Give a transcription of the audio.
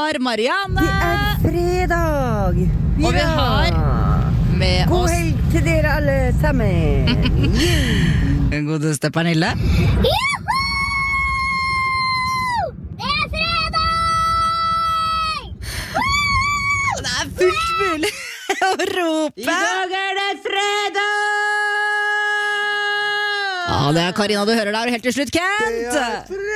har Marianne. Det fredag. Og vi har med God oss helg til dere alle sammen. den godeste Pernille. Det er fredag! Det er fullt mulig å rope. I dag er det fredag! Ja, det er Karina du hører der, og helt til slutt Kent. Det er fredag!